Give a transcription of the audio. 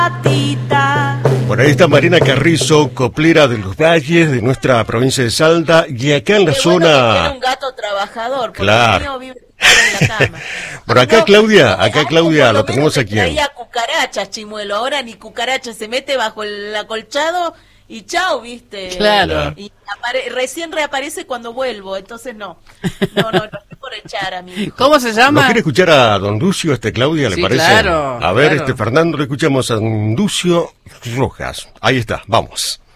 Por ahí está Marina Carrizo, coplera de los valles de nuestra provincia de Salta, y acá en la zona... Bueno que tiene un gato trabajador, porque claro. el mío vive en la cama. Bueno, acá Claudia, lo tenemos aquí. Traía cucarachas, Chimuelo, ahora ni cucaracha, se mete bajo el acolchado y chau, ¿viste? Claro. Y recién reaparece cuando vuelvo, entonces no estoy por echar a mi hijo. ¿Cómo se llama? ¿No quiere escuchar a don Lucio, Claudia, le Sí, parece? claro, A ver, claro. Fernando, le escuchamos a don Lucio Rojas. Ahí está, vamos.